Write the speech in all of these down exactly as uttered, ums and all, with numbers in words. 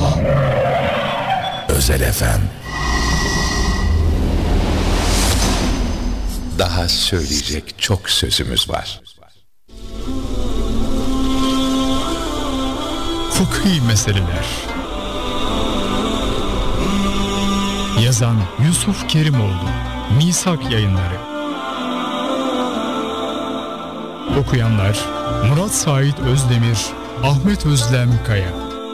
Özel F M. Daha söyleyecek çok sözümüz var. Fıkhi meseleler. Yazan Yusuf Kerimoğlu. Misak Yayınları. Okuyanlar Murat Sait Özdemir, Ahmet Özlem Kaya.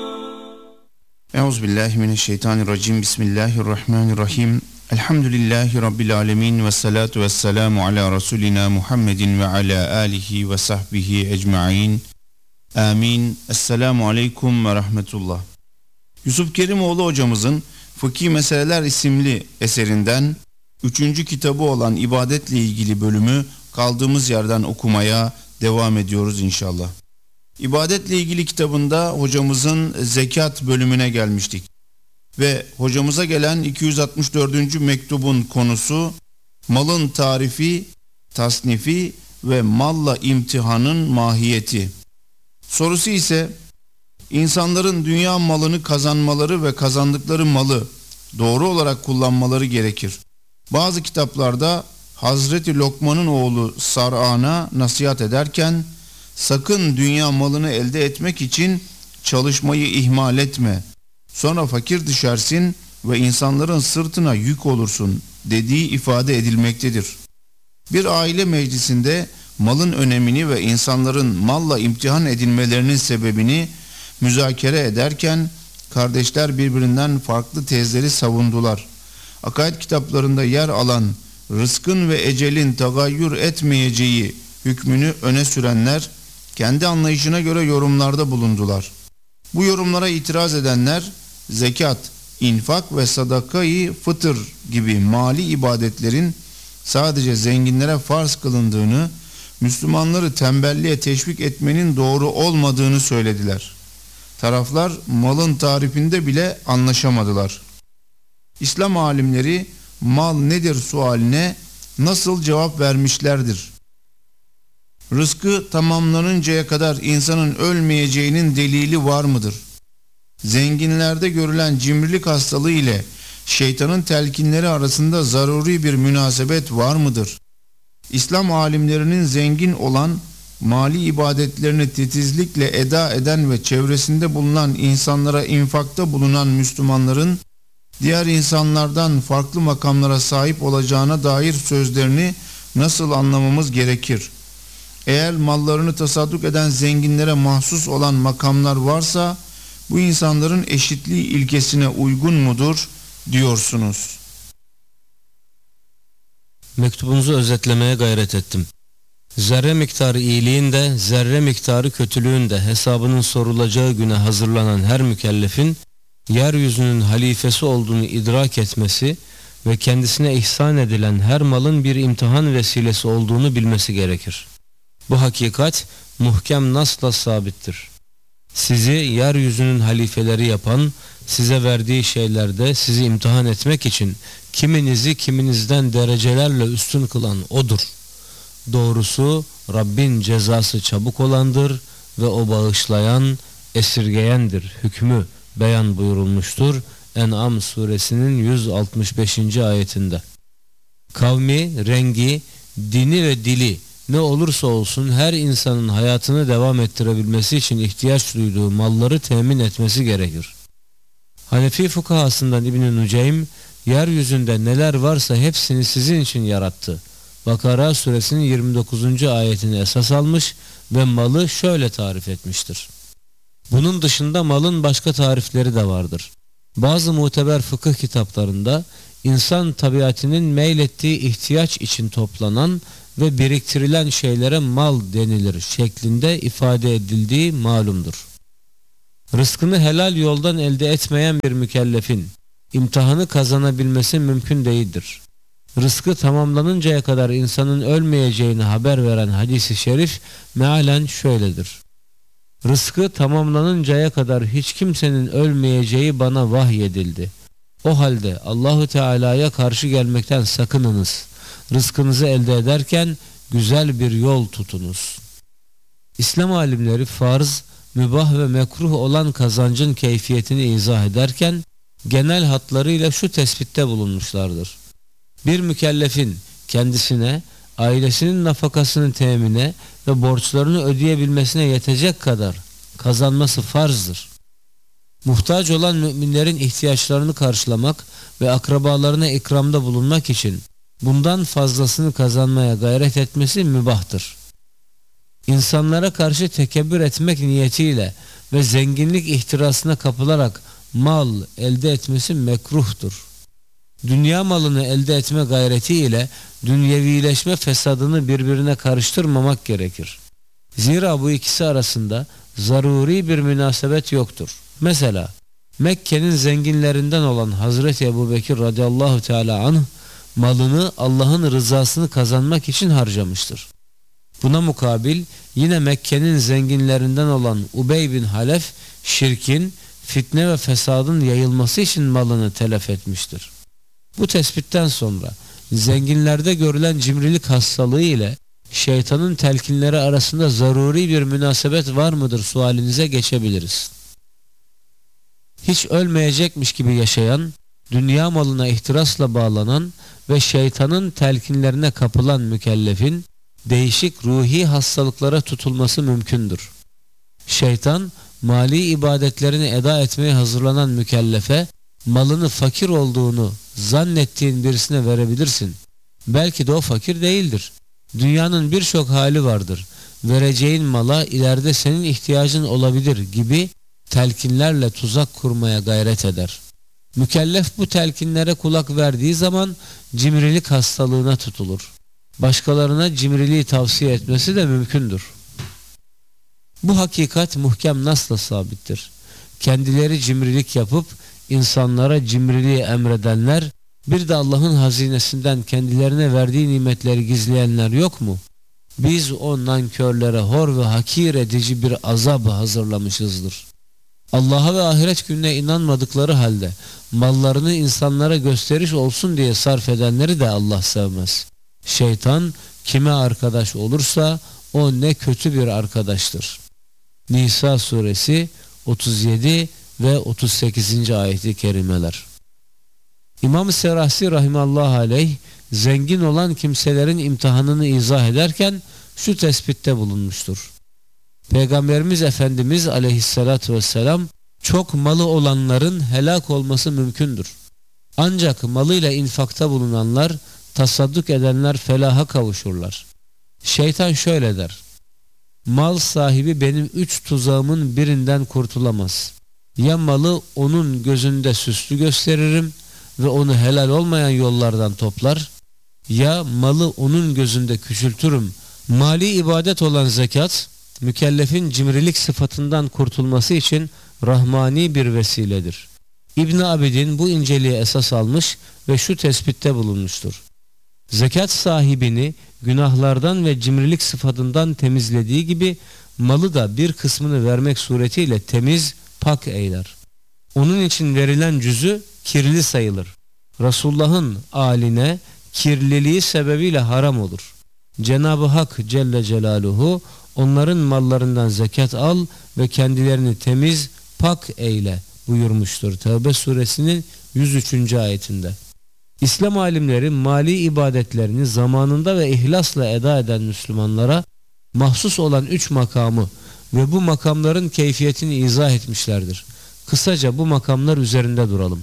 Euzubillahimineşşeytanirracim. Bismillahirrahmanirrahim. Elhamdülillahi Rabbil alemin ve salatu ve selamu ala Resulina Muhammedin ve ala alihi ve sahbihi ecma'in. Amin. Esselamu aleyküm ve rahmetullah. Yusuf Kerimoğlu hocamızın Fıkhi Meseleler isimli eserinden üçüncü kitabı olan ibadetle ilgili bölümü kaldığımız yerden okumaya devam ediyoruz inşallah. İbadetle ilgili kitabında hocamızın zekat bölümüne gelmiştik. Ve hocamıza gelen iki yüz altmış dördüncü mektubun konusu malın tarifi, tasnifi ve malla imtihanın mahiyeti. Sorusu ise insanların dünya malını kazanmaları ve kazandıkları malı doğru olarak kullanmaları gerekir. Bazı kitaplarda Hazreti Lokman'ın oğlu Sar'an'a nasihat ederken sakın dünya malını elde etmek için çalışmayı ihmal etme. Sonra fakir düşersin ve insanların sırtına yük olursun dediği ifade edilmektedir. Bir aile meclisinde malın önemini ve insanların malla imtihan edilmelerinin sebebini müzakere ederken kardeşler birbirinden farklı tezleri savundular. Akaid kitaplarında yer alan rızkın ve ecelin tagayyür etmeyeceği hükmünü öne sürenler kendi anlayışına göre yorumlarda bulundular. Bu yorumlara itiraz edenler zekat, infak ve sadakayı fıtır gibi mali ibadetlerin sadece zenginlere farz kılındığını, Müslümanları tembelliğe teşvik etmenin doğru olmadığını söylediler. Taraflar malın tarifinde bile anlaşamadılar. İslam alimleri mal nedir sualine nasıl cevap vermişlerdir? Rızkı tamamlanıncaya kadar insanın ölmeyeceğinin delili var mıdır? Zenginlerde görülen cimrilik hastalığı ile şeytanın telkinleri arasında zaruri bir münasebet var mıdır? İslam alimlerinin zengin olan, mali ibadetlerini titizlikle eda eden ve çevresinde bulunan insanlara infakta bulunan Müslümanların diğer insanlardan farklı makamlara sahip olacağına dair sözlerini nasıl anlamamız gerekir? Eğer mallarını tasadduk eden zenginlere mahsus olan makamlar varsa bu insanların eşitliği ilkesine uygun mudur diyorsunuz? Mektubunuzu özetlemeye gayret ettim. Zerre miktarı iyiliğin de zerre miktarı kötülüğün de hesabının sorulacağı güne hazırlanan her mükellefin yeryüzünün halifesi olduğunu idrak etmesi ve kendisine ihsan edilen her malın bir imtihan vesilesi olduğunu bilmesi gerekir. Bu hakikat muhkem nasla sabittir. Sizi yeryüzünün halifeleri yapan, size verdiği şeylerde sizi imtihan etmek için kiminizi kiminizden derecelerle üstün kılan O'dur. Doğrusu Rabbin cezası çabuk olandır ve O bağışlayan, esirgeyendir hükmü beyan buyurulmuştur En'am suresinin yüz altmış beşinci ayetinde. Kavmi, rengi, dini ve dili ne olursa olsun her insanın hayatını devam ettirebilmesi için ihtiyaç duyduğu malları temin etmesi gerekir. Hanefi fukahasından İbn-i Nuceym, yeryüzünde neler varsa hepsini sizin için yarattı. Bakara suresinin yirmi dokuzuncu ayetini esas almış ve malı şöyle tarif etmiştir. Bunun dışında malın başka tarifleri de vardır. Bazı muteber fıkıh kitaplarında insan tabiatının meylettiği ihtiyaç için toplanan ve biriktirilen şeylere mal denilir şeklinde ifade edildiği malumdur. Rızkını helal yoldan elde etmeyen bir mükellefin imtihanı kazanabilmesi mümkün değildir. Rızkı tamamlanıncaya kadar insanın ölmeyeceğini haber veren hadis-i şerif mealen şöyledir. Rızkı tamamlanıncaya kadar hiç kimsenin ölmeyeceği bana vahyedildi. O halde Allahu Teala'ya karşı gelmekten sakınınız. Rızkınızı elde ederken güzel bir yol tutunuz. İslam alimleri farz, mübah ve mekruh olan kazancın keyfiyetini izah ederken genel hatlarıyla şu tespitte bulunmuşlardır. Bir mükellefin kendisine, ailesinin nafakasını temine ve borçlarını ödeyebilmesine yetecek kadar kazanması farzdır. Muhtaç olan müminlerin ihtiyaçlarını karşılamak ve akrabalarına ikramda bulunmak için bundan fazlasını kazanmaya gayret etmesi mübahtır. İnsanlara karşı tekebbür etmek niyetiyle ve zenginlik ihtirasına kapılarak mal elde etmesi mekruhtur. Dünya malını elde etme gayretiyle dünyevileşme fesadını birbirine karıştırmamak gerekir. Zira bu ikisi arasında zaruri bir münasebet yoktur. Mesela Mekke'nin zenginlerinden olan Hazreti Ebubekir radıyallahu teala anh malını Allah'ın rızasını kazanmak için harcamıştır. Buna mukabil yine Mekke'nin zenginlerinden olan Ubey bin Halef şirkin, fitne ve fesadın yayılması için malını telef etmiştir. Bu tespitten sonra zenginlerde görülen cimrilik hastalığı ile şeytanın telkinleri arasında zaruri bir münasebet var mıdır sualinize geçebiliriz. Hiç ölmeyecekmiş gibi yaşayan, dünya malına ihtirasla bağlanan ve şeytanın telkinlerine kapılan mükellefin değişik ruhi hastalıklara tutulması mümkündür. Şeytan, mali ibadetlerini eda etmeye hazırlanan mükellefe, malını fakir olduğunu zannettiğin birisine verebilirsin. Belki de o fakir değildir. Dünyanın birçok hali vardır. Vereceğin mala ileride senin ihtiyacın olabilir gibi telkinlerle tuzak kurmaya gayret eder. Mükellef bu telkinlere kulak verdiği zaman cimrilik hastalığına tutulur. Başkalarına cimriliği tavsiye etmesi de mümkündür. Bu hakikat muhkem nasla sabittir. Kendileri cimrilik yapıp insanlara cimriliği emredenler, bir de Allah'ın hazinesinden kendilerine verdiği nimetleri gizleyenler yok mu? Biz o nankörlere hor ve hakir edici bir azab hazırlamışızdır. Allah'a ve ahiret gününe inanmadıkları halde mallarını insanlara gösteriş olsun diye sarf edenleri de Allah sevmez. Şeytan kime arkadaş olursa o ne kötü bir arkadaştır. Nisa suresi otuz yedi ve otuz sekizinci ayeti kerimeler. İmam-ı Serahsi rahimallahu aleyh zengin olan kimselerin imtihanını izah ederken şu tespitte bulunmuştur. Peygamberimiz Efendimiz aleyhissalatu vesselam çok malı olanların helak olması mümkündür. Ancak malıyla infakta bulunanlar, tasadduk edenler felaha kavuşurlar. Şeytan şöyle der: mal sahibi benim üç tuzağımın birinden kurtulamaz. Ya malı onun gözünde süslü gösteririm ve onu helal olmayan yollardan toplar, ya malı onun gözünde küçültürüm. Mali ibadet olan zekat, mükellefin cimrilik sıfatından kurtulması için rahmani bir vesiledir. İbn Abidin bu inceliği esas almış ve şu tespitte bulunmuştur. Zekat sahibini günahlardan ve cimrilik sıfatından temizlediği gibi malı da bir kısmını vermek suretiyle temiz, pak eyler. Onun için verilen cüzü kirli sayılır. Resulullah'ın aline kirliliği sebebiyle haram olur. Cenab-ı Hak Celle Celaluhu onların mallarından zekat al ve kendilerini temiz, pak eyle buyurmuştur. Tevbe suresinin yüz üçüncü ayetinde. İslam alimleri mali ibadetlerini zamanında ve ihlasla eda eden Müslümanlara mahsus olan üç makamı ve bu makamların keyfiyetini izah etmişlerdir. Kısaca bu makamlar üzerinde duralım.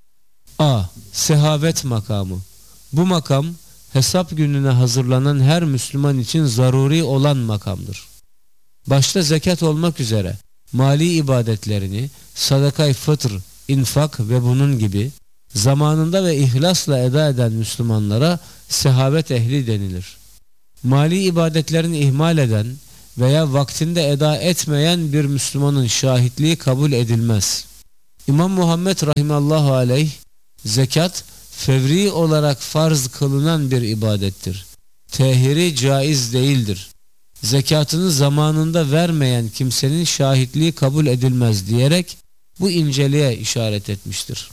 A. Sehavet makamı. Bu makam hesap gününe hazırlanan her Müslüman için zaruri olan makamdır. Başta zekat olmak üzere mali ibadetlerini sadakay fıtr, infak ve bunun gibi zamanında ve ihlasla eda eden Müslümanlara sehavet ehli denilir. Mali ibadetlerini ihmal eden veya vaktinde eda etmeyen bir Müslümanın şahitliği kabul edilmez. İmam Muhammed rahimallahu aleyh, zekat fevri olarak farz kılınan bir ibadettir. Tehiri caiz değildir. Zekatını zamanında vermeyen kimsenin şahitliği kabul edilmez diyerek bu inceliğe işaret etmiştir.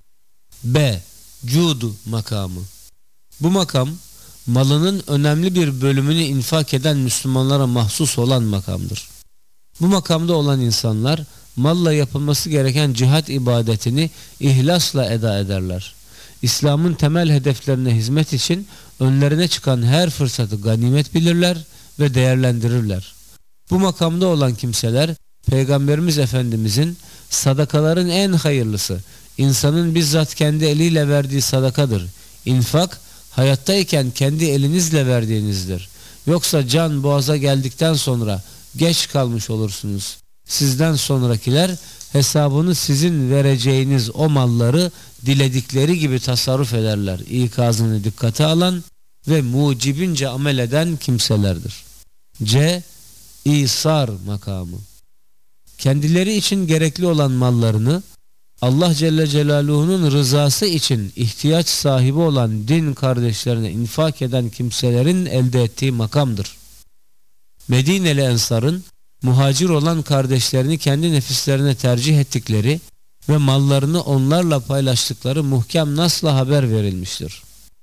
B. Cudu makamı. Bu makam malının önemli bir bölümünü infak eden Müslümanlara mahsus olan makamdır. Bu makamda olan insanlar malla yapılması gereken cihat ibadetini ihlasla eda ederler. İslam'ın temel hedeflerine hizmet için önlerine çıkan her fırsatı ganimet bilirler ve değerlendirirler. Bu makamda olan kimseler Peygamberimiz Efendimizin sadakaların en hayırlısı, insanın bizzat kendi eliyle verdiği sadakadır. İnfak, hayattayken kendi elinizle verdiğinizdir. Yoksa can boğaza geldikten sonra geç kalmış olursunuz. Sizden sonrakiler hesabını sizin vereceğiniz o malları diledikleri gibi tasarruf ederler. İkazını dikkate alan ve mucibince amel eden kimselerdir. C. İsar makamı. Kendileri için gerekli olan mallarını Allah Celle Celaluhu'nun rızası için ihtiyaç sahibi olan din kardeşlerine infak eden kimselerin elde ettiği makamdır. Medineli Ensar'ın muhacir olan kardeşlerini kendi nefislerine tercih ettikleri ve mallarını onlarla paylaştıkları muhkem nasla haber verilmiştir.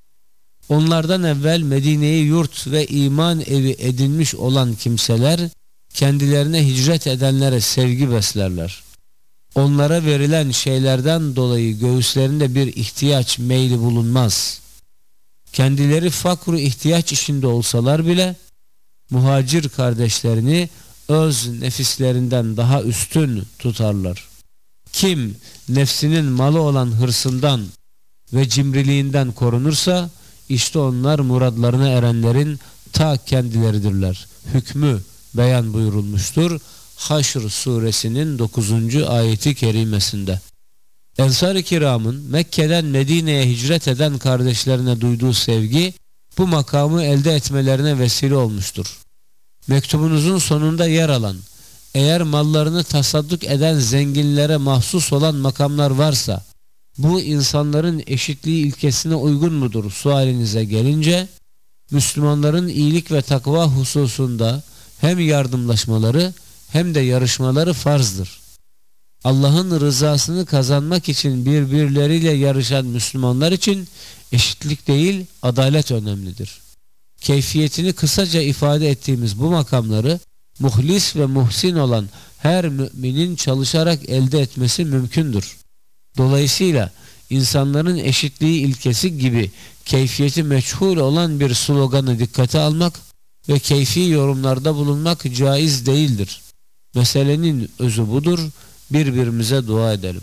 Onlardan evvel Medine'yi yurt ve iman evi edinmiş olan kimseler kendilerine hicret edenlere sevgi beslerler. Onlara verilen şeylerden dolayı göğüslerinde bir ihtiyaç meyli bulunmaz. Kendileri fakru ihtiyaç içinde olsalar bile muhacir kardeşlerini öz nefislerinden daha üstün tutarlar. Kim nefsinin malı olan hırsından ve cimriliğinden korunursa işte onlar muradlarına erenlerin ta kendileridirler. Hükmü beyan buyurulmuştur Haşr suresinin dokuzuncu ayeti kerimesinde. Ensar-ı Kiram'ın Mekke'den Medine'ye hicret eden kardeşlerine duyduğu sevgi bu makamı elde etmelerine vesile olmuştur. Mektubunuzun sonunda yer alan, eğer mallarını tasadduk eden zenginlere mahsus olan makamlar varsa, bu insanların eşitliği ilkesine uygun mudur sualinize gelince, Müslümanların iyilik ve takva hususunda hem yardımlaşmaları hem de yarışmaları farzdır. Allah'ın rızasını kazanmak için birbirleriyle yarışan Müslümanlar için eşitlik değil, adalet önemlidir. Keyfiyetini kısaca ifade ettiğimiz bu makamları muhlis ve muhsin olan her müminin çalışarak elde etmesi mümkündür. Dolayısıyla insanların eşitliği ilkesi gibi keyfiyeti meçhul olan bir sloganı dikkate almak ve keyfi yorumlarda bulunmak caiz değildir. Meselenin özü budur. Birbirimize dua edelim.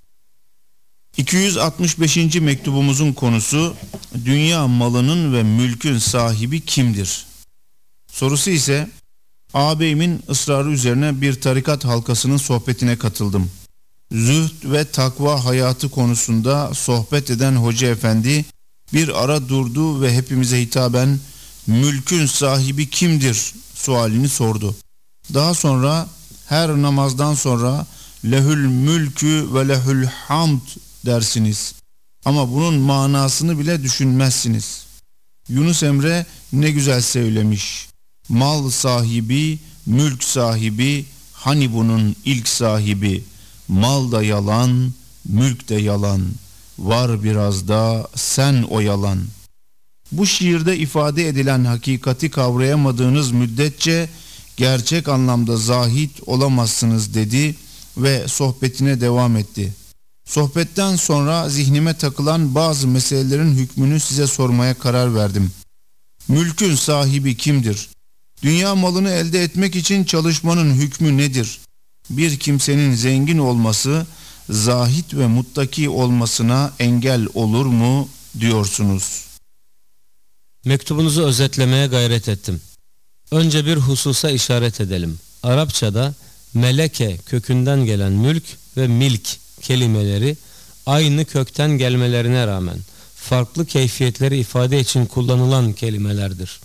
iki yüz altmış beşinci mektubumuzun konusu dünya malının ve mülkün sahibi kimdir? Sorusu ise ağabeyimin ısrarı üzerine bir tarikat halkasının sohbetine katıldım. Zühd ve takva hayatı konusunda sohbet eden hoca efendi bir ara durdu ve hepimize hitaben mülkün sahibi kimdir sualini sordu. Daha sonra her namazdan sonra lehül mülkü ve lehül hamd dersiniz. Ama bunun manasını bile düşünmezsiniz. Yunus Emre ne güzel söylemiş. Mal sahibi, mülk sahibi, hani bunun ilk sahibi. Mal da yalan, mülk de yalan. Var biraz da sen o yalan. Bu şiirde ifade edilen hakikati kavrayamadığınız müddetçe gerçek anlamda zahid olamazsınız dedi ve sohbetine devam etti. Sohbetten sonra zihnime takılan bazı meselelerin hükmünü size sormaya karar verdim. Mülkün sahibi kimdir? Dünya malını elde etmek için çalışmanın hükmü nedir? Bir kimsenin zengin olması, zahid ve muttaki olmasına engel olur mu diyorsunuz? Mektubunuzu özetlemeye gayret ettim. Önce bir hususa işaret edelim. Arapçada meleke kökünden gelen mülk ve milk kelimeleri aynı kökten gelmelerine rağmen farklı keyfiyetleri ifade için kullanılan kelimelerdir.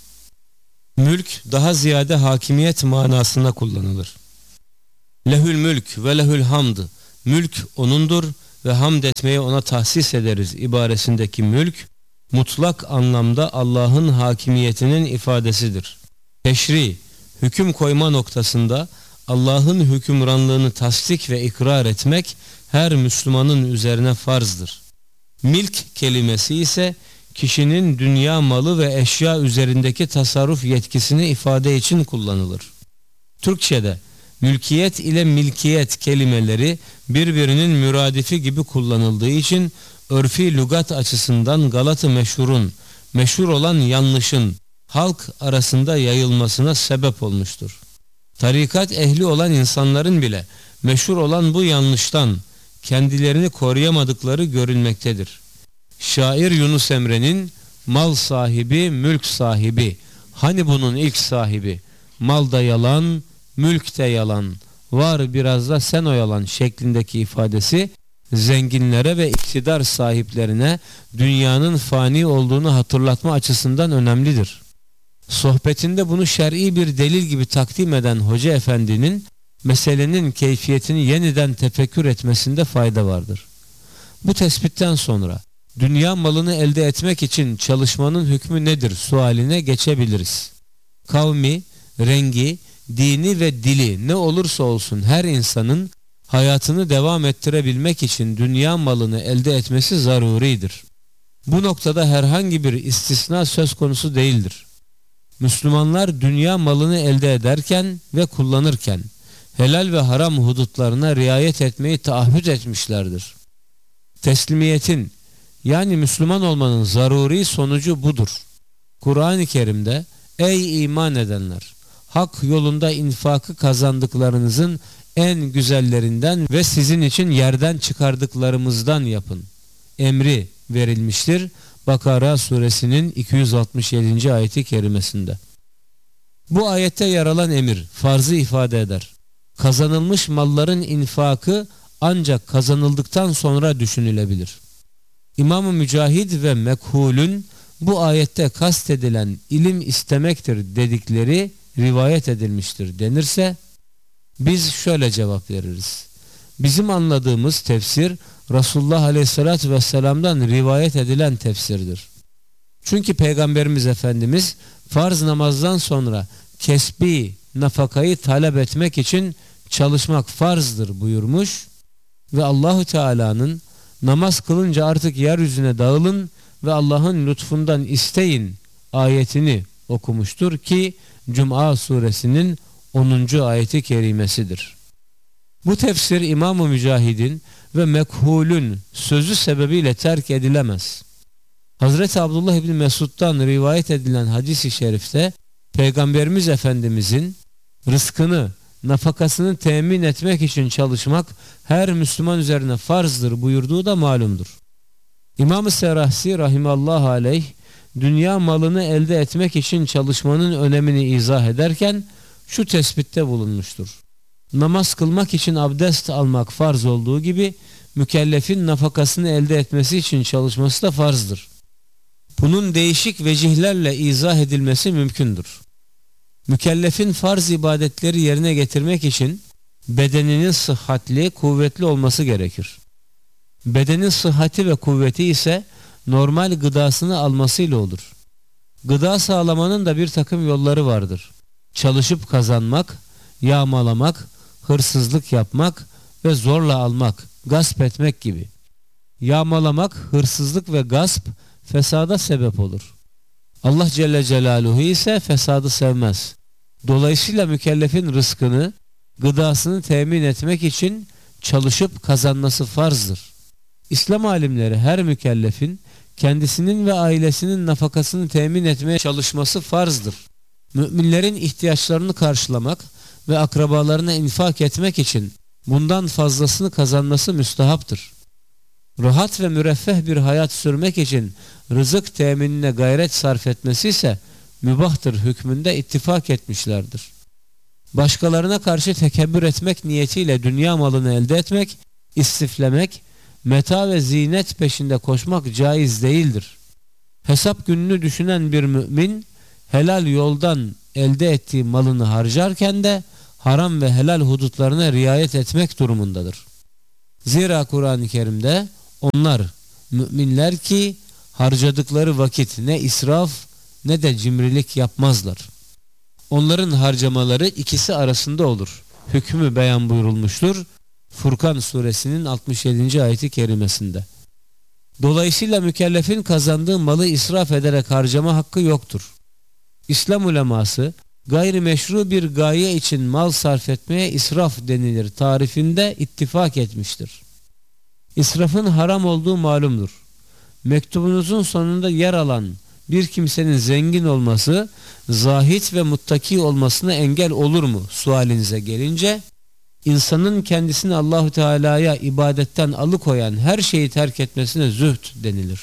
Mülk daha ziyade hakimiyet manasında kullanılır. Lehül mülk ve lehül hamd, mülk O'nundur ve hamd etmeyi O'na tahsis ederiz ibaresindeki mülk, mutlak anlamda Allah'ın hakimiyetinin ifadesidir. Teşri, hüküm koyma noktasında Allah'ın hükümranlığını tasdik ve ikrar etmek her Müslümanın üzerine farzdır. Milk kelimesi ise kişinin dünya malı ve eşya üzerindeki tasarruf yetkisini ifade için kullanılır. Türkçe'de Mülkiyet ile milkiyet kelimeleri birbirinin müradifi gibi kullanıldığı için örfi lügat açısından Galat-ı meşhurun, meşhur olan yanlışın halk arasında yayılmasına sebep olmuştur. Tarikat ehli olan insanların bile meşhur olan bu yanlıştan kendilerini koruyamadıkları görülmektedir. Şair Yunus Emre'nin mal sahibi, mülk sahibi, hani bunun ilk sahibi, mal da yalan, mülk de yalan, var biraz da sen oyalan şeklindeki ifadesi zenginlere ve iktidar sahiplerine dünyanın fani olduğunu hatırlatma açısından önemlidir. Sohbetinde bunu şer'i bir delil gibi takdim eden Hoca Efendi'nin meselenin keyfiyetini yeniden tefekkür etmesinde fayda vardır. Bu tespitten sonra dünya malını elde etmek için çalışmanın hükmü nedir sualine geçebiliriz. Kavmi, rengi, dini ve dili ne olursa olsun her insanın hayatını devam ettirebilmek için dünya malını elde etmesi zaruridir. Bu noktada herhangi bir istisna söz konusu değildir. Müslümanlar dünya malını elde ederken ve kullanırken helal ve haram hudutlarına riayet etmeyi taahhüt etmişlerdir. Teslimiyetin yani Müslüman olmanın zaruri sonucu budur. Kur'an-ı Kerim'de ey iman edenler, hak yolunda infakı kazandıklarınızın en güzellerinden ve sizin için yerden çıkardıklarımızdan yapın emri verilmiştir. Bakara suresinin iki yüz altmış yedinci ayeti kerimesinde. Bu ayette yer alan emir farzı ifade eder. Kazanılmış malların infakı ancak kazanıldıktan sonra düşünülebilir. İmam-ı Mücahid ve Mekhul'ün bu ayette kastedilen ilim istemektir dedikleri rivayet edilmiştir denirse biz şöyle cevap veririz. Bizim anladığımız tefsir Resulullah Aleyhisselatü Vesselam'dan rivayet edilen tefsirdir. Çünkü Peygamberimiz Efendimiz farz namazdan sonra kesbi nafakayı talep etmek için çalışmak farzdır buyurmuş ve Allahu Teala'nın namaz kılınca artık yeryüzüne dağılın ve Allah'ın lütfundan isteyin ayetini okumuştur ki Cuma suresinin onuncu ayeti kerimesidir. Bu tefsir İmam-ı Mücahid'in ve Mekhul'ün sözü sebebiyle terk edilemez. Hazreti Abdullah İbni Mesud'dan rivayet edilen hadis-i şerifte Peygamberimiz Efendimizin rızkını, nafakasını temin etmek için çalışmak her Müslüman üzerine farzdır buyurduğu da malumdur. İmam-ı Serahsi rahimallahu aleyh dünya malını elde etmek için çalışmanın önemini izah ederken şu tespitte bulunmuştur. Namaz kılmak için abdest almak farz olduğu gibi mükellefin nafakasını elde etmesi için çalışması da farzdır. Bunun değişik vecihlerle izah edilmesi mümkündür. Mükellefin farz ibadetleri yerine getirmek için bedeninin sıhhatli, kuvvetli olması gerekir. Bedenin sıhhati ve kuvveti ise normal gıdasını almasıyla olur. Gıda sağlamanın da bir takım yolları vardır. Çalışıp kazanmak, yağmalamak, hırsızlık yapmak ve zorla almak, gasp etmek gibi. Yağmalamak, hırsızlık ve gasp fesada sebep olur. Allah Celle Celaluhu ise fesadı sevmez. Dolayısıyla mükellefin rızkını, gıdasını temin etmek için çalışıp kazanması farzdır. İslam alimleri her mükellefin kendisinin ve ailesinin nafakasını temin etmeye çalışması farzdır. Müminlerin ihtiyaçlarını karşılamak ve akrabalarına infak etmek için bundan fazlasını kazanması müstehaptır. Rahat ve müreffeh bir hayat sürmek için rızık teminine gayret sarf etmesi ise mübahtır hükmünde ittifak etmişlerdir. Başkalarına karşı tekebbür etmek niyetiyle dünya malını elde etmek, istiflemek, meta ve zinet peşinde koşmak caiz değildir. Hesap gününü düşünen bir mümin, helal yoldan elde ettiği malını harcarken de haram ve helal hudutlarına riayet etmek durumundadır. Zira Kur'an-ı Kerim'de onlar müminler ki harcadıkları vakit ne israf ne de cimrilik yapmazlar. Onların harcamaları ikisi arasında olur. Hükmü beyan buyurulmuştur. Furkan suresinin altmış yedinci ayeti kerimesinde. Dolayısıyla mükellefin kazandığı malı israf ederek harcama hakkı yoktur. İslam uleması gayrimeşru bir gaye için mal sarf etmeye israf denilir tarifinde ittifak etmiştir. İsrafın haram olduğu malumdur. Mektubunuzun sonunda yer alan bir kimsenin zengin olması, zahit ve muttaki olmasına engel olur mu sualinize gelince, insanın kendisini Allahu Teala'ya ibadetten alıkoyan her şeyi terk etmesine zühd denilir.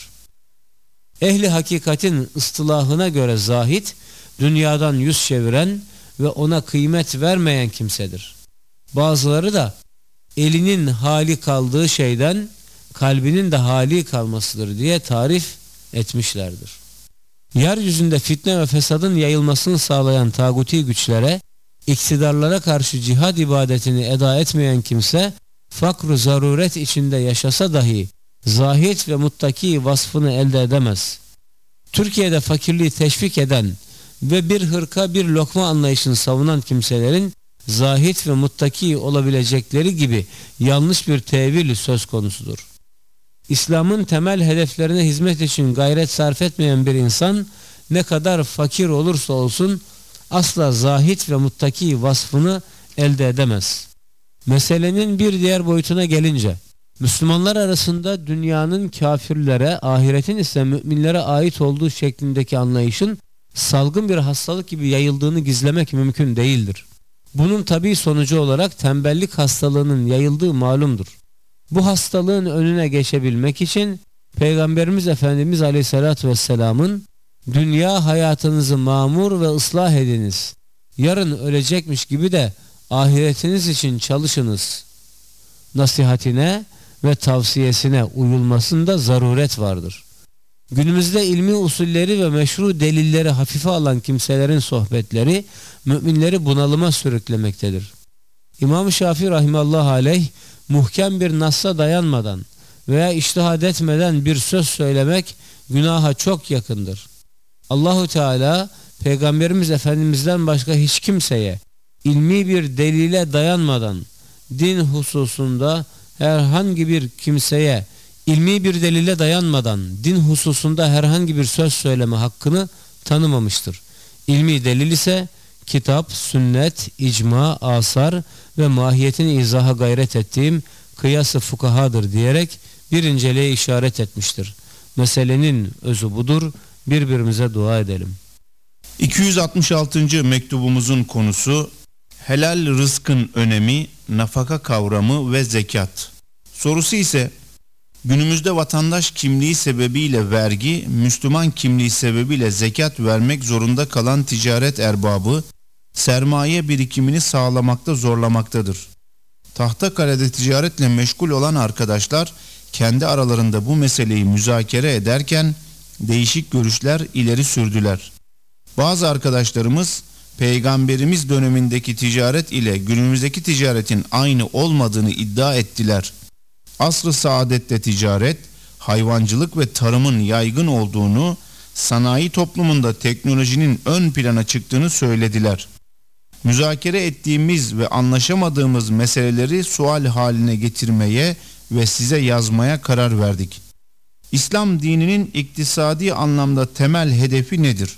Ehli hakikatin ıstılahına göre zahit, dünyadan yüz çeviren ve ona kıymet vermeyen kimsedir. Bazıları da elinin hali kaldığı şeyden kalbinin de hali kalmasıdır diye tarif etmişlerdir. Yeryüzünde fitne ve fesadın yayılmasını sağlayan tağuti güçlere, iktidarlara karşı cihad ibadetini eda etmeyen kimse, fakr-ı zaruret içinde yaşasa dahi zahit ve muttaki vasfını elde edemez. Türkiye'de fakirliği teşvik eden ve bir hırka bir lokma anlayışını savunan kimselerin zahit ve muttaki olabilecekleri gibi yanlış bir tevil söz konusudur. İslam'ın temel hedeflerine hizmet için gayret sarf etmeyen bir insan ne kadar fakir olursa olsun asla zahit ve muttaki vasfını elde edemez. Meselenin bir diğer boyutuna gelince, Müslümanlar arasında dünyanın kafirlere, ahiretin ise müminlere ait olduğu şeklindeki anlayışın salgın bir hastalık gibi yayıldığını gizlemek mümkün değildir. Bunun tabii sonucu olarak tembellik hastalığının yayıldığı malumdur. Bu hastalığın önüne geçebilmek için Peygamberimiz Efendimiz Aleyhisselatü Vesselam'ın dünya hayatınızı mamur ve ıslah ediniz, yarın ölecekmiş gibi de ahiretiniz için çalışınız nasihatine ve tavsiyesine uyulmasında zaruret vardır. Günümüzde ilmi usulleri ve meşru delilleri hafife alan kimselerin sohbetleri müminleri bunalıma sürüklemektedir. İmam-ı Şafii rahimallahu aleyh muhkem bir nassa dayanmadan veya içtihad etmeden bir söz söylemek günaha çok yakındır. Allahu Teala Peygamberimiz Efendimiz'den başka hiç kimseye ilmi bir delile dayanmadan din hususunda herhangi bir kimseye ilmi bir delile dayanmadan din hususunda herhangi bir söz söyleme hakkını tanımamıştır. İlmi delil ise kitap, sünnet, icma, asar ve mahiyetini izaha gayret ettiğim kıyas-ı fukahadır diyerek bir inceliğe işaret etmiştir. Meselenin özü budur. Birbirimize dua edelim. iki yüz altmış altıncı mektubumuzun konusu helal rızkın önemi, nafaka kavramı ve zekat. Sorusu ise günümüzde vatandaş kimliği sebebiyle vergi, Müslüman kimliği sebebiyle zekat vermek zorunda kalan ticaret erbabı sermaye birikimini sağlamakta zorlamaktadır. Tahtakale'de ticaretle meşgul olan arkadaşlar kendi aralarında bu meseleyi müzakere ederken değişik görüşler ileri sürdüler. Bazı arkadaşlarımız Peygamberimiz dönemindeki ticaret ile günümüzdeki ticaretin aynı olmadığını iddia ettiler. Asr-ı saadette ticaret, hayvancılık ve tarımın yaygın olduğunu, sanayi toplumunda teknolojinin ön plana çıktığını söylediler. Müzakere ettiğimiz ve anlaşamadığımız meseleleri sual haline getirmeye ve size yazmaya karar verdik. İslam dininin iktisadi anlamda temel hedefi nedir?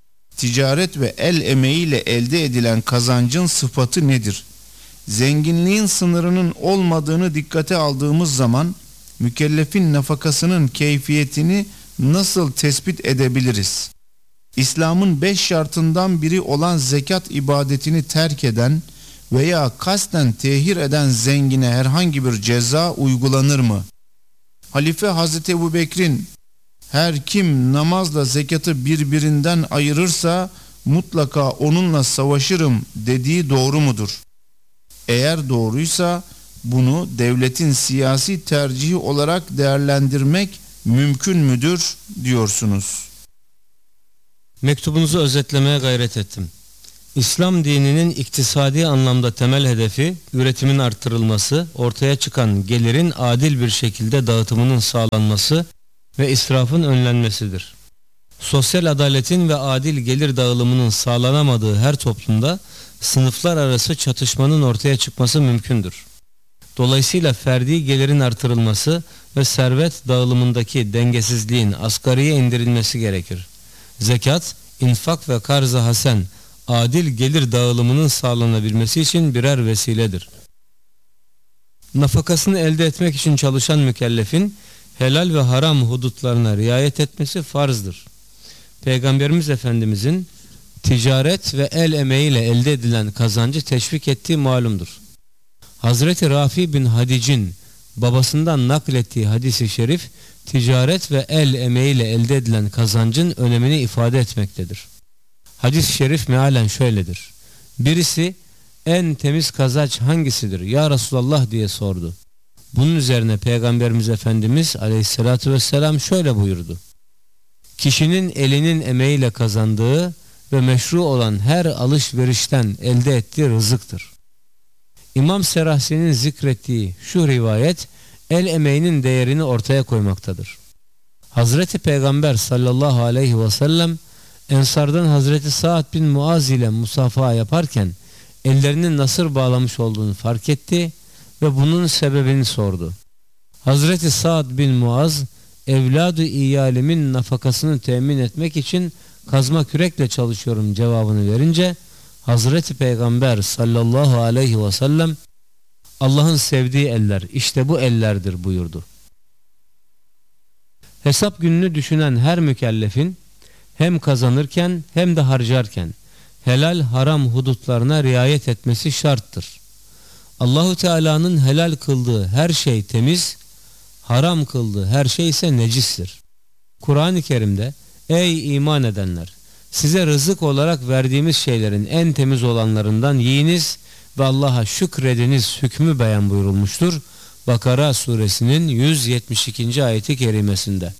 Ticaret ve el emeğiyle elde edilen kazancın sıfatı nedir? Zenginliğin sınırının olmadığını dikkate aldığımız zaman mükellefin nafakasının keyfiyetini nasıl tespit edebiliriz? İslam'ın beş şartından biri olan zekat ibadetini terk eden veya kasten tehir eden zengine herhangi bir ceza uygulanır mı? Halife Hazreti Ebubekir'in her kim namazla zekatı birbirinden ayırırsa mutlaka onunla savaşırım dediği doğru mudur? Eğer doğruysa bunu devletin siyasi tercihi olarak değerlendirmek mümkün müdür diyorsunuz. Mektubunuzu özetlemeye gayret ettim. İslam dininin iktisadi anlamda temel hedefi üretimin artırılması, ortaya çıkan gelirin adil bir şekilde dağıtımının sağlanması ve israfın önlenmesidir. Sosyal adaletin ve adil gelir dağılımının sağlanamadığı her toplumda sınıflar arası çatışmanın ortaya çıkması mümkündür. Dolayısıyla ferdi gelirin artırılması ve servet dağılımındaki dengesizliğin asgariye indirilmesi gerekir. Zekat, infak ve karz-ı hasen adil gelir dağılımının sağlanabilmesi için birer vesiledir. Nafakasını elde etmek için çalışan mükellefin helal ve haram hudutlarına riayet etmesi farzdır. Peygamberimiz Efendimizin ticaret ve el emeğiyle elde edilen kazancı teşvik ettiği malumdur. Hazreti Rafi bin Hadic'in babasından naklettiği hadis-i şerif, ticaret ve el emeğiyle elde edilen kazancın önemini ifade etmektedir. Hadis-i şerif mealen şöyledir. Birisi, en temiz kazanç hangisidir ya Resulallah diye sordu. Bunun üzerine Peygamberimiz Efendimiz aleyhissalatü vesselam şöyle buyurdu. Kişinin elinin emeğiyle kazandığı ve meşru olan her alışverişten elde ettiği rızıktır. İmam Serahsi'nin zikrettiği şu rivayet el emeğinin değerini ortaya koymaktadır. Hazreti Peygamber sallallahu aleyhi ve sellem Ensardan Hazreti Sa'd bin Muaz ile musafaha yaparken ellerinin nasır bağlamış olduğunu fark etti ve bunun sebebini sordu. Hazreti Sa'd bin Muaz, evladı iyalimin nafakasını temin etmek için kazma kürekle çalışıyorum cevabını verince Hazreti Peygamber sallallahu aleyhi ve sellem Allah'ın sevdiği eller işte bu ellerdir buyurdu. Hesap gününü düşünen her mükellefin hem kazanırken hem de harcarken helal haram hudutlarına riayet etmesi şarttır. Allahu Teala'nın helal kıldığı her şey temiz, haram kıldığı her şey ise necistir. Kur'an-ı Kerim'de ey iman edenler, size rızık olarak verdiğimiz şeylerin en temiz olanlarından yiyiniz ve Allah'a şükrediniz hükmü beyan buyurulmuştur. Bakara suresinin yüz yetmiş ikinci ayeti kerimesinde.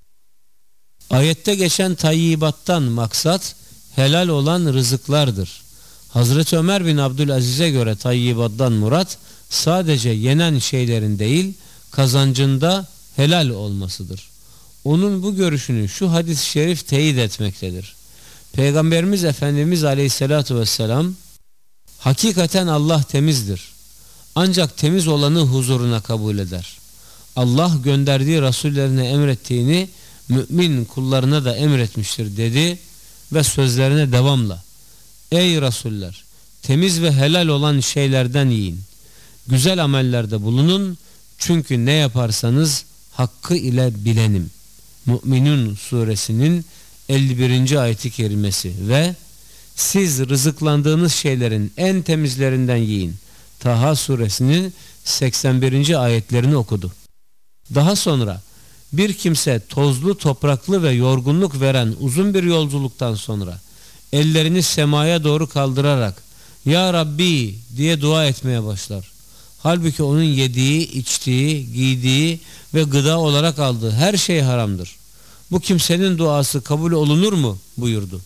Ayette geçen tayyibattan maksat helal olan rızıklardır. Hazreti Ömer bin Abdülaziz'e göre tayyibattan murat sadece yenen şeylerin değil kazancında helal olmasıdır. Onun bu görüşünü şu hadis-i şerif teyit etmektedir. Peygamberimiz Efendimiz Aleyhisselatü Vesselam hakikaten Allah temizdir. Ancak temiz olanı huzuruna kabul eder. Allah gönderdiği Rasullerine emrettiğini mümin kullarına da emretmiştir dedi ve sözlerine devamla ey Rasuller, temiz ve helal olan şeylerden yiyin. Güzel amellerde bulunun çünkü ne yaparsanız hakkı ile bilenim. Mü'minun suresinin elli birinci ayeti kerimesi ve siz rızıklandığınız şeylerin en temizlerinden yiyin. Taha suresinin seksen birinci ayetlerini okudu. Daha sonra bir kimse tozlu, topraklı ve yorgunluk veren uzun bir yolculuktan sonra ellerini semaya doğru kaldırarak Ya Rabbi diye dua etmeye başlar. Halbuki onun yediği, içtiği, giydiği ve gıda olarak aldığı her şey haramdır. Bu kimsenin duası kabul olunur mu? Buyurdu.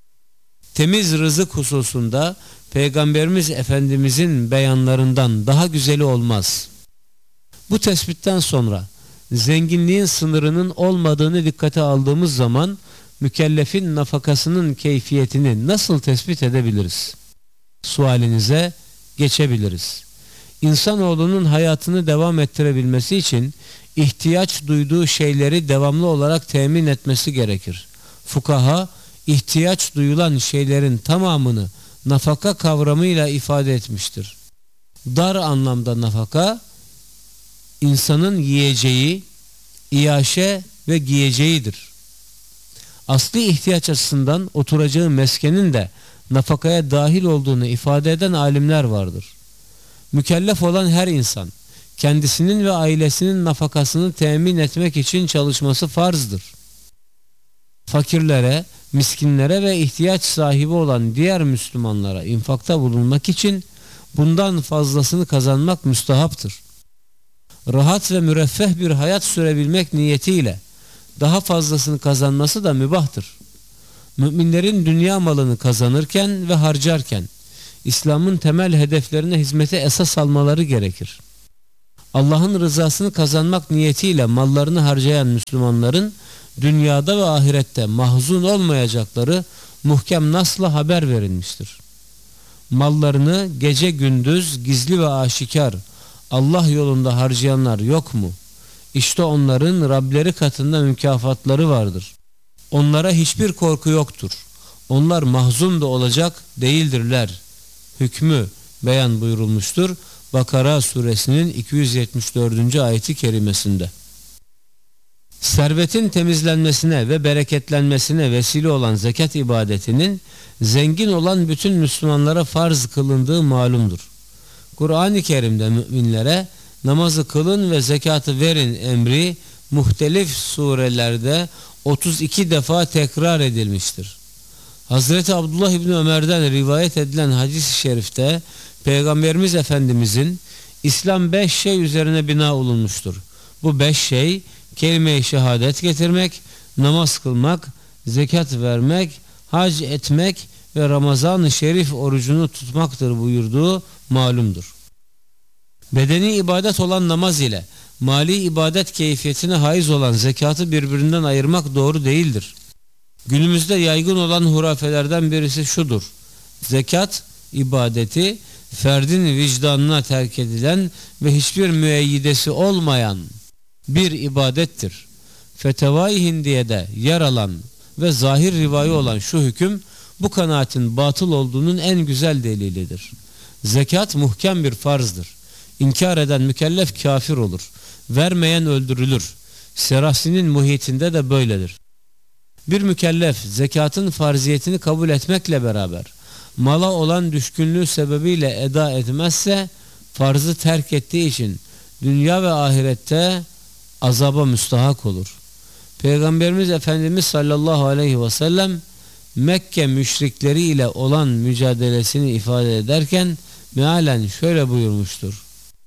Temiz rızık hususunda Peygamberimiz Efendimizin beyanlarından daha güzeli olmaz. Bu tespitten sonra zenginliğin sınırının olmadığını dikkate aldığımız zaman mükellefin nafakasının keyfiyetini nasıl tespit edebiliriz? Sualinize geçebiliriz. İnsanoğlunun hayatını devam ettirebilmesi için ihtiyaç duyduğu şeyleri devamlı olarak temin etmesi gerekir. Fukaha, ihtiyaç duyulan şeylerin tamamını nafaka kavramıyla ifade etmiştir. Dar anlamda nafaka, insanın yiyeceği, iaşe ve giyeceğidir. Asli ihtiyaç açısından oturacağı meskenin de nafakaya dahil olduğunu ifade eden alimler vardır. Mükellef olan her insan, kendisinin ve ailesinin nafakasını temin etmek için çalışması farzdır. Fakirlere, miskinlere ve ihtiyaç sahibi olan diğer Müslümanlara infakta bulunmak için bundan fazlasını kazanmak müstahaptır. Rahat ve müreffeh bir hayat sürebilmek niyetiyle daha fazlasını kazanması da mübahtır. Müminlerin dünya malını kazanırken ve harcarken İslam'ın temel hedeflerine hizmete esas almaları gerekir. Allah'ın rızasını kazanmak niyetiyle mallarını harcayan Müslümanların dünyada ve ahirette mahzun olmayacakları muhkem nasla haber verilmiştir. Mallarını gece gündüz gizli ve aşikar Allah yolunda harcayanlar yok mu? İşte onların Rableri katında mükafatları vardır. Onlara hiçbir korku yoktur. Onlar mahzun da olacak değildirler hükmü beyan buyurulmuştur Bakara suresinin iki yüz yetmiş dördüncü ayeti kerimesinde. Servetin temizlenmesine ve bereketlenmesine vesile olan zekat ibadetinin zengin olan bütün Müslümanlara farz kılındığı malumdur. Kur'an-ı Kerim'de müminlere namazı kılın ve zekatı verin emri muhtelif surelerde otuz iki defa tekrar edilmiştir. Hazreti Abdullah İbni Ömer'den rivayet edilen hadis-i şerifte Peygamberimiz Efendimizin İslam beş şey üzerine bina olunmuştur. Bu beş şey kelime-i şehadet getirmek, namaz kılmak, zekat vermek, hac etmek ve Ramazan-ı Şerif orucunu tutmaktır buyurduğu malumdur. Bedeni ibadet olan namaz ile mali ibadet keyfiyetine haiz olan zekatı birbirinden ayırmak doğru değildir. Günümüzde yaygın olan hurafelerden birisi şudur: zekat ibadeti ferdin vicdanına terk edilen ve hiçbir müeyyidesi olmayan bir ibadettir. Fetevai Hindiye'de yer alan ve zahir rivayı olan şu hüküm bu kanaatin batıl olduğunun en güzel delilidir. Zekat muhkem bir farzdır. İnkar eden mükellef kafir olur. Vermeyen öldürülür. Serasinin muhitinde de böyledir. Bir mükellef zekatın farziyetini kabul etmekle beraber mala olan düşkünlüğü sebebiyle eda etmezse farzı terk ettiği için dünya ve ahirette azaba müstahak olur. Peygamberimiz Efendimiz sallallahu aleyhi ve sellem Mekke müşrikleri ile olan mücadelesini ifade ederken mealen şöyle buyurmuştur: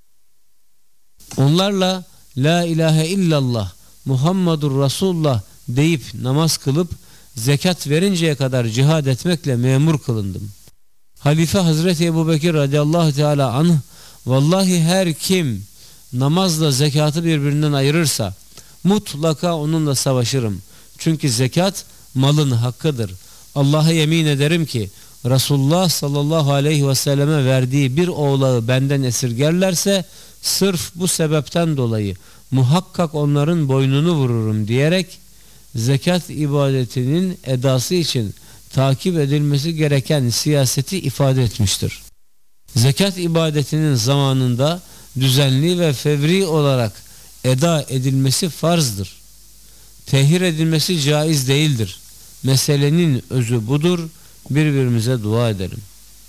onlarla la ilahe illallah Muhammedur Resulullah deyip namaz kılıp zekat verinceye kadar cihad etmekle memur kılındım. Halife Hazreti Ebubekir radıyallahu teala anh, vallahi her kim namazla zekatı birbirinden ayırırsa mutlaka onunla savaşırım. Çünkü zekat malın hakkıdır. Allah'a yemin ederim ki Resulullah sallallahu aleyhi ve selleme verdiği bir oğlağı benden esirgerlerse sırf bu sebepten dolayı muhakkak onların boynunu vururum diyerek zekat ibadetinin edası için takip edilmesi gereken siyaseti ifade etmiştir. Zekat ibadetinin zamanında düzenli ve fevri olarak eda edilmesi farzdır. Tehir edilmesi caiz değildir. Meselenin özü budur. Birbirimize dua edelim.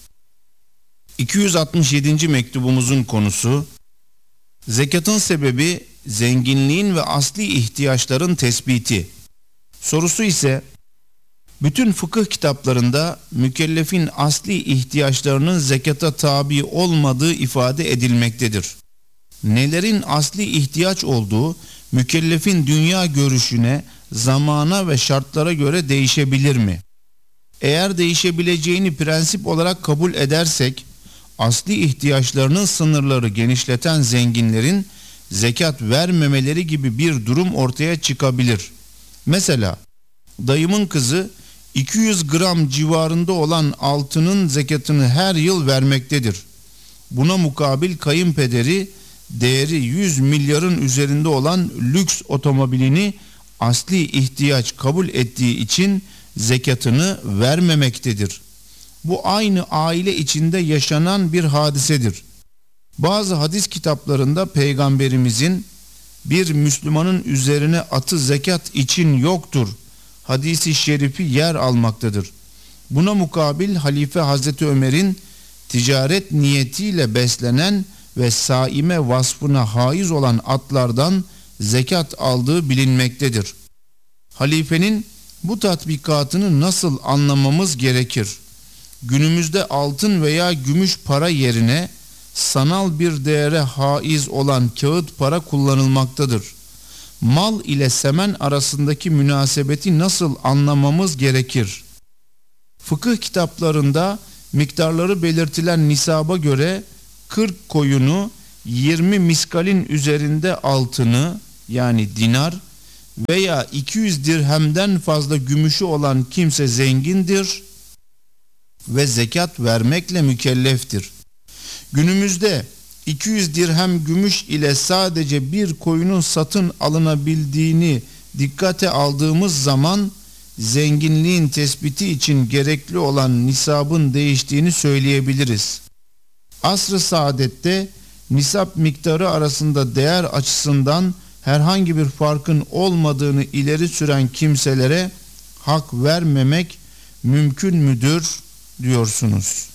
iki yüz altmış yedinci mektubumuzun konusu: zekatın sebebi zenginliğin ve asli ihtiyaçların tespiti. Sorusu ise: bütün fıkıh kitaplarında mükellefin asli ihtiyaçlarının zekata tabi olmadığı ifade edilmektedir. Nelerin asli ihtiyaç olduğu mükellefin dünya görüşüne, zamana ve şartlara göre değişebilir mi? Eğer değişebileceğini prensip olarak kabul edersek, asli ihtiyaçlarının sınırları genişleten zenginlerin zekat vermemeleri gibi bir durum ortaya çıkabilir. Mesela dayımın kızı iki yüz gram civarında olan altının zekatını her yıl vermektedir. Buna mukabil kayınpederi değeri yüz milyarın üzerinde olan lüks otomobilini asli ihtiyaç kabul ettiği için zekatını vermemektedir. Bu aynı aile içinde yaşanan bir hadisedir. Bazı hadis kitaplarında Peygamberimizin bir Müslümanın üzerine atı zekat için yoktur hadisi şerifi yer almaktadır. Buna mukabil Halife Hazreti Ömer'in ticaret niyetiyle beslenen ve saime vasfına haiz olan atlardan zekat aldığı bilinmektedir. Halifenin bu tatbikatını nasıl anlamamız gerekir? Günümüzde altın veya gümüş para yerine sanal bir değere haiz olan kağıt para kullanılmaktadır. Mal ile semen arasındaki münasebeti nasıl anlamamız gerekir? Fıkıh kitaplarında miktarları belirtilen nisaba göre kırk koyunu, yirmi miskalin üzerinde altını yani dinar veya iki yüz dirhemden fazla gümüşü olan kimse zengindir ve zekat vermekle mükelleftir. Günümüzde iki yüz dirhem gümüş ile sadece bir koyunun satın alınabildiğini dikkate aldığımız zaman zenginliğin tespiti için gerekli olan nisabın değiştiğini söyleyebiliriz. Asr-ı saadette nisap miktarı arasında değer açısından herhangi bir farkın olmadığını ileri süren kimselere hak vermemek mümkün müdür diyorsunuz.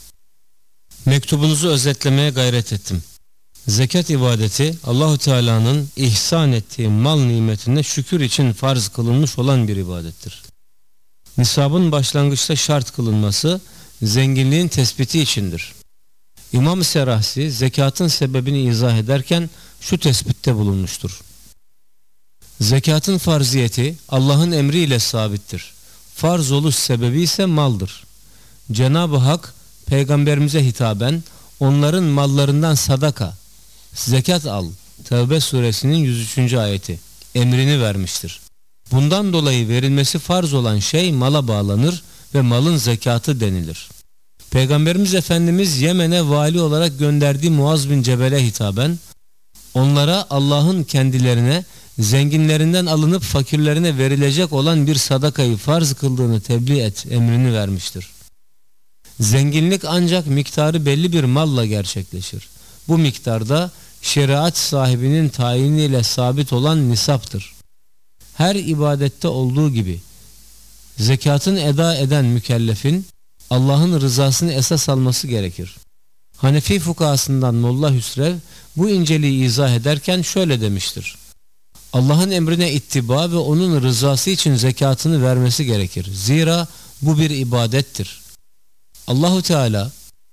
Mektubunuzu özetlemeye gayret ettim. Zekat ibadeti Allahu Teala'nın ihsan ettiği mal nimetine şükür için farz kılınmış olan bir ibadettir. Nisabın başlangıçta şart kılınması zenginliğin tespiti içindir. İmam-ı Serahsi zekatın sebebini izah ederken şu tespitte bulunmuştur. Zekatın farziyeti Allah'ın emriyle sabittir. Farz oluş sebebi ise maldır. Cenab-ı Hak peygamberimize hitaben onların mallarından sadaka, zekat al, Tevbe suresinin yüz üçüncü ayeti emrini vermiştir. Bundan dolayı verilmesi farz olan şey mala bağlanır ve malın zekatı denilir. Peygamberimiz Efendimiz Yemen'e vali olarak gönderdiği Muaz bin Cebel'e hitaben onlara Allah'ın kendilerine zenginlerinden alınıp fakirlerine verilecek olan bir sadakayı farz kıldığını tebliğ et emrini vermiştir. Zenginlik ancak miktarı belli bir malla gerçekleşir. Bu miktarda şeriat sahibinin tayiniyle sabit olan nisaptır. Her ibadette olduğu gibi zekatın eda eden mükellefin Allah'ın rızasını esas alması gerekir. Hanefi fukahasından Molla Hüsrev bu inceliği izah ederken şöyle demiştir. Allah'ın emrine ittiba ve onun rızası için zekatını vermesi gerekir. Zira bu bir ibadettir. Allahu Teala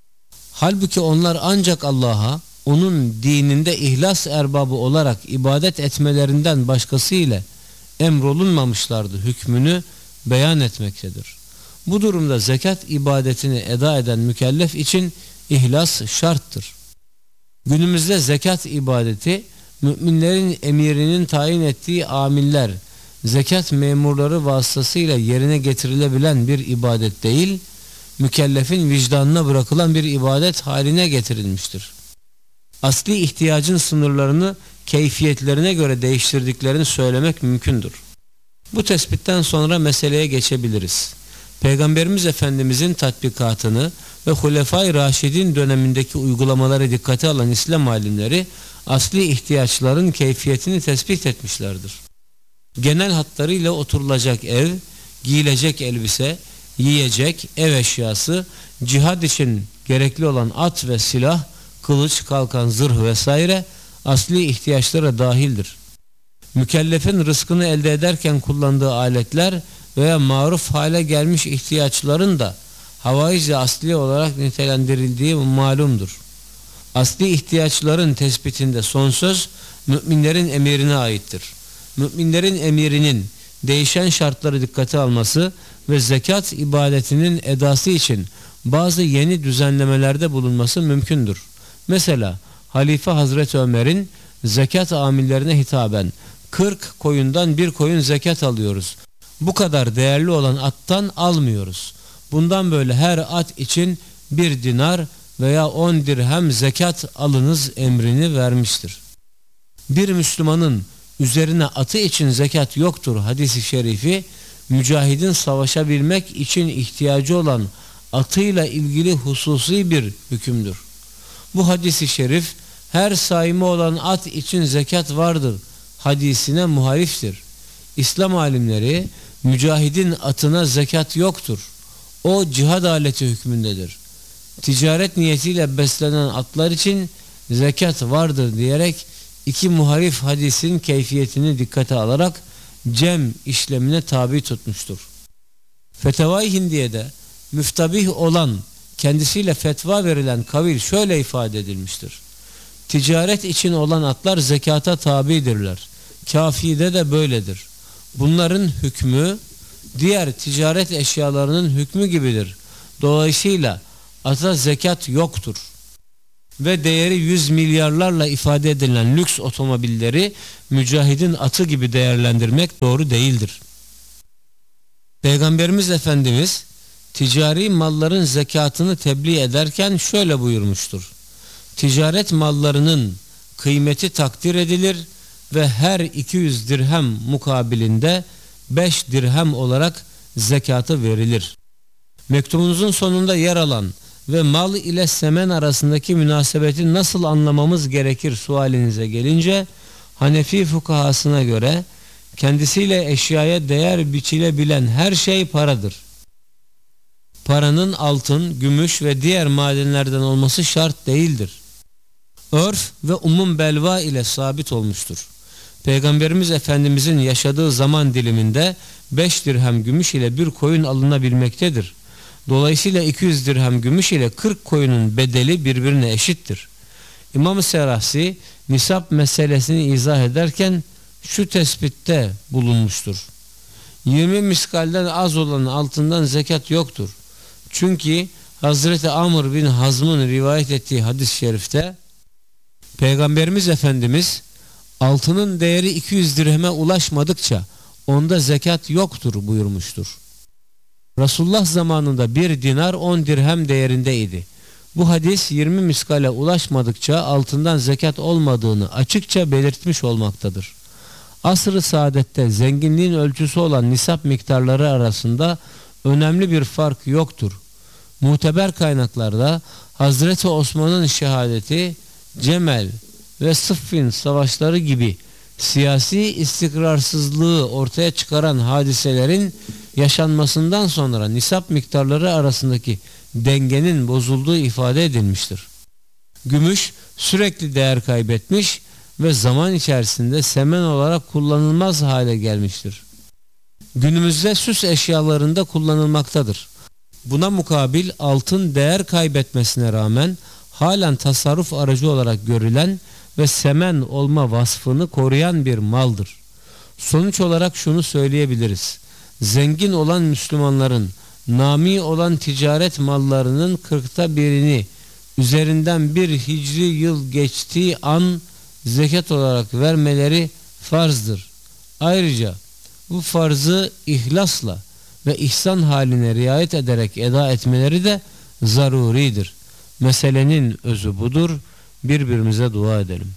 halbuki onlar ancak Allah'a onun dininde ihlas erbabı olarak ibadet etmelerinden başkası ile emrolunmamışlardı hükmünü beyan etmektedir. Bu durumda zekat ibadetini eda eden mükellef için ihlas şarttır. Günümüzde zekat ibadeti müminlerin emirinin tayin ettiği amiller, zekat memurları vasıtasıyla yerine getirilebilen bir ibadet değil, mükellefin vicdanına bırakılan bir ibadet haline getirilmiştir. Asli ihtiyacın sınırlarını keyfiyetlerine göre değiştirdiklerini söylemek mümkündür. Bu tespitten sonra meseleye geçebiliriz. Peygamberimiz Efendimizin tatbikatını ve Hulefai Raşidin dönemindeki uygulamaları dikkate alan İslam alimleri asli ihtiyaçların keyfiyetini tespit etmişlerdir. Genel hatlarıyla oturulacak ev, giyilecek elbise, yiyecek, ev eşyası, cihad için gerekli olan at ve silah, kılıç, kalkan, zırh vesaire asli ihtiyaçlara dahildir. Mükellefin rızkını elde ederken kullandığı aletler veya maruf hale gelmiş ihtiyaçların da havaiz-i asli olarak nitelendirildiği malumdur. Asli ihtiyaçların tespitinde son söz müminlerin emirine aittir. Müminlerin emirinin değişen şartları dikkate alması ve zekat ibadetinin edası için bazı yeni düzenlemelerde bulunması mümkündür. Mesela Halife Hazreti Ömer'in zekat amillerine hitaben kırk koyundan bir koyun zekat alıyoruz. Bu kadar değerli olan attan almıyoruz. Bundan böyle her at için bir dinar veya on dirhem zekat alınız emrini vermiştir. Bir Müslümanın üzerine atı için zekat yoktur hadisi şerifi, mücahidin savaşabilmek için ihtiyacı olan atıyla ilgili hususi bir hükümdür. Bu hadisi şerif her saimi olan at için zekat vardır hadisine muhaliftir. İslam alimleri mücahidin atına zekat yoktur. O cihad aleti hükmündedir. Ticaret niyetiyle beslenen atlar için zekat vardır diyerek iki muhalif hadisin keyfiyetini dikkate alarak cem işlemine tabi tutmuştur. Fetavai Hindiye'de müftabih olan kendisiyle fetva verilen kavil şöyle ifade edilmiştir. Ticaret için olan atlar zekata tabidirler. Kafide de böyledir. Bunların hükmü diğer ticaret eşyalarının hükmü gibidir. Dolayısıyla ata zekat yoktur. Ve değeri yüz milyarlarla ifade edilen lüks otomobilleri mücahidin atı gibi değerlendirmek doğru değildir. Peygamberimiz Efendimiz ticari malların zekatını tebliğ ederken şöyle buyurmuştur. Ticaret mallarının kıymeti takdir edilir ve her iki yüz dirhem mukabilinde beş dirhem olarak zekatı verilir. Mektubunuzun sonunda yer alan ve mal ile semen arasındaki münasebeti nasıl anlamamız gerekir sualinize gelince, Hanefi fukahasına göre kendisiyle eşyaya değer biçilebilen her şey paradır. Paranın altın, gümüş ve diğer madenlerden olması şart değildir. Örf ve umum belva ile sabit olmuştur. Peygamberimiz Efendimizin yaşadığı zaman diliminde beş dirhem gümüş ile bir koyun alınabilmektedir. Dolayısıyla iki yüz dirhem gümüş ile kırk koyunun bedeli birbirine eşittir. İmam-ı Serahsi nisap meselesini izah ederken şu tespitte bulunmuştur. yirmi miskalden az olan altından zekat yoktur. Çünkü Hazreti Amr bin Hazm'ın rivayet ettiği hadis-i şerifte Peygamberimiz Efendimiz altının değeri iki yüz dirheme ulaşmadıkça onda zekat yoktur buyurmuştur. Resulullah zamanında bir dinar on dirhem değerindeydi. Bu hadis yirmi miskale ulaşmadıkça altından zekat olmadığını açıkça belirtmiş olmaktadır. Asr-ı saadette zenginliğin ölçüsü olan nisap miktarları arasında önemli bir fark yoktur. Muteber kaynaklarda Hazreti Osman'ın şehadeti, Cemel ve Sıffin savaşları gibi siyasi istikrarsızlığı ortaya çıkaran hadiselerin yaşanmasından sonra nisap miktarları arasındaki dengenin bozulduğu ifade edilmiştir. Gümüş sürekli değer kaybetmiş ve zaman içerisinde semen olarak kullanılmaz hale gelmiştir. Günümüzde süs eşyalarında kullanılmaktadır. Buna mukabil altın değer kaybetmesine rağmen halen tasarruf aracı olarak görülen ve semen olma vasfını koruyan bir maldır. Sonuç olarak şunu söyleyebiliriz. Zengin olan Müslümanların nami olan ticaret mallarının kırkta birini üzerinden bir hicri yıl geçtiği an zekat olarak vermeleri farzdır. Ayrıca bu farzı ihlasla ve ihsan haline riayet ederek eda etmeleri de zaruridir. Meselenin özü budur. Birbirimize dua edelim.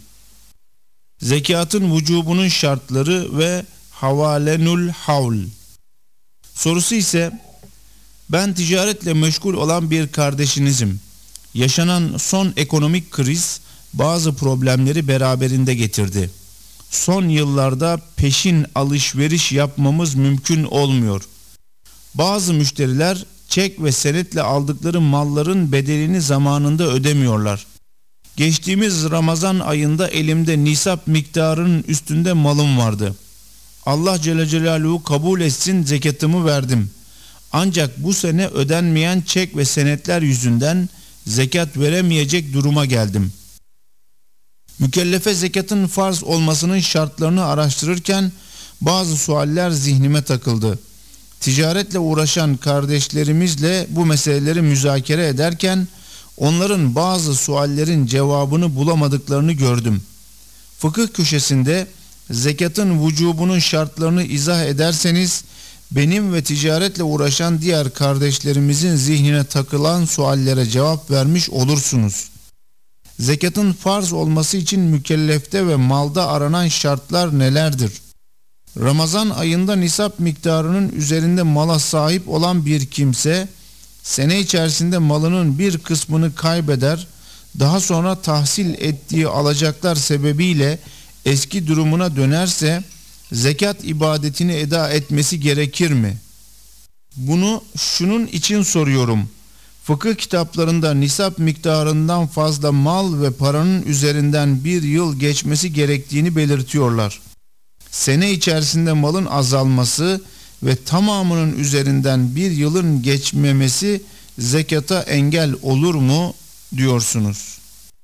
Zekatın vücubunun şartları ve havalenul havl. Sorusu ise: ben ticaretle meşgul olan bir kardeşinizim. Yaşanan son ekonomik kriz bazı problemleri beraberinde getirdi. Son yıllarda peşin alışveriş yapmamız mümkün olmuyor. Bazı müşteriler çek ve senetle aldıkları malların bedelini zamanında ödemiyorlar. Geçtiğimiz Ramazan ayında elimde nisap miktarının üstünde malım vardı. Allah Celle Celaluhu kabul etsin, zekatımı verdim. Ancak bu sene ödenmeyen çek ve senetler yüzünden zekat veremeyecek duruma geldim. Mükellefe zekatın farz olmasının şartlarını araştırırken bazı sualler zihnime takıldı. Ticaretle uğraşan kardeşlerimizle bu meseleleri müzakere ederken onların bazı suallerin cevabını bulamadıklarını gördüm. Fıkıh köşesinde zekatın vücubunun şartlarını izah ederseniz benim ve ticaretle uğraşan diğer kardeşlerimizin zihnine takılan suallere cevap vermiş olursunuz. Zekatın farz olması için mükellefte ve malda aranan şartlar nelerdir? Ramazan ayında nisap miktarının üzerinde mala sahip olan bir kimse sene içerisinde malının bir kısmını kaybeder, daha sonra tahsil ettiği alacaklar sebebiyle eski durumuna dönerse zekat ibadetini eda etmesi gerekir mi? Bunu şunun için soruyorum. Fıkıh kitaplarında nisap miktarından fazla mal ve paranın üzerinden bir yıl geçmesi gerektiğini belirtiyorlar. Sene içerisinde malın azalması ve tamamının üzerinden bir yılın geçmemesi zekata engel olur mu diyorsunuz?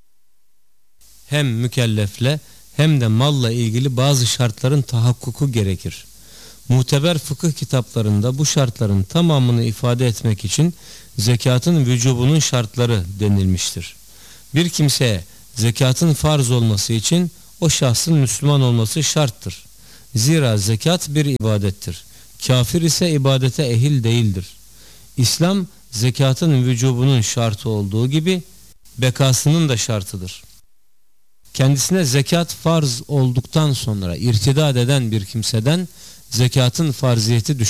Hem mükellefle hem de malla ilgili bazı şartların tahakkuku gerekir. Muteber fıkıh kitaplarında bu şartların tamamını ifade etmek için zekatın vücubunun şartları denilmiştir. Bir kimseye zekatın farz olması için o şahsın Müslüman olması şarttır. Zira zekat bir ibadettir. Kafir ise ibadete ehil değildir. İslam zekatın vücubunun şartı olduğu gibi bekasının da şartıdır. Kendisine zekat farz olduktan sonra irtidat eden bir kimseden zekatın farziyeti